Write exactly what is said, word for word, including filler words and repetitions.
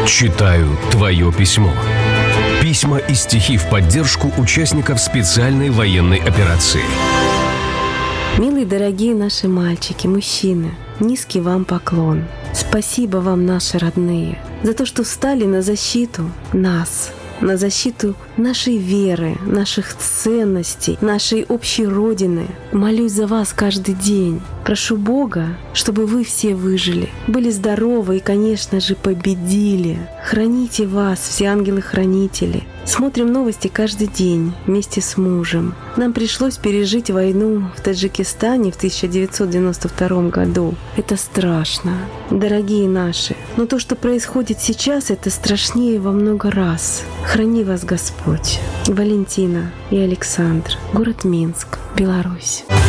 Читаю твое письмо. Письма и стихи в поддержку участников специальной военной операции. Милые, дорогие наши мальчики, мужчины, низкий вам поклон. Спасибо вам, наши родные, за то, что встали на защиту нас, на защиту нашей веры, наших ценностей, нашей общей Родины. Молюсь за вас каждый день. Прошу Бога, чтобы вы все выжили, были здоровы и, конечно же, победили. Храните вас, все ангелы-хранители. Смотрим новости каждый день вместе с мужем. Нам пришлось пережить войну в Таджикистане в тысяча девятьсот девяносто втором году. Это страшно, дорогие наши. Но то, что происходит сейчас, это страшнее во много раз. Храни вас Господь. Валентина и Александр. Город Минск, Беларусь.